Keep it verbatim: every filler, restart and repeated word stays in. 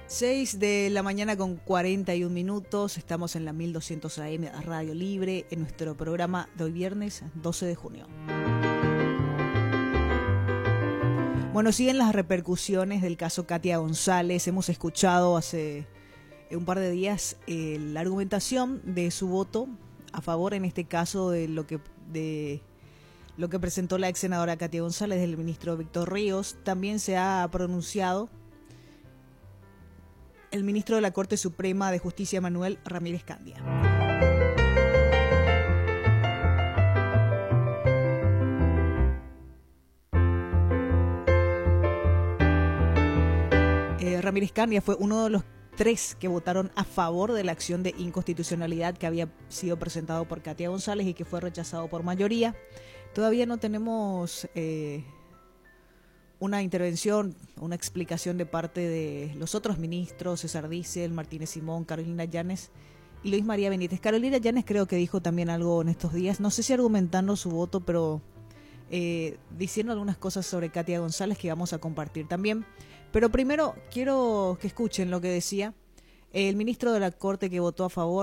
seis de la mañana con cuarenta y un minutos, estamos en la mil doscientos A M Radio Libre, en nuestro programa de hoy viernes doce de junio. Bueno, siguen las repercusiones del caso Katia González. Hemos escuchado hace un par de días eh, la argumentación de su voto a favor, en este caso, de lo que de lo que presentó la ex senadora Katia González, del ministro Víctor Ríos. También se ha pronunciado el ministro de la Corte Suprema de Justicia, Manuel Ramírez Candia. Eh, Ramírez Candia fue uno de los tres que votaron a favor de la acción de inconstitucionalidad que había sido presentado por Katia González y que fue rechazado por mayoría. Todavía no tenemos eh, una intervención, una explicación de parte de los otros ministros, César Diesel, Martínez Simón, Carolina Llanes y Luis María Benítez. Carolina Llanes creo que dijo también algo en estos días, no sé si argumentando su voto, pero eh, diciendo algunas cosas sobre Katia González que vamos a compartir también. Pero primero quiero que escuchen lo que decía el ministro de la Corte que votó a favor,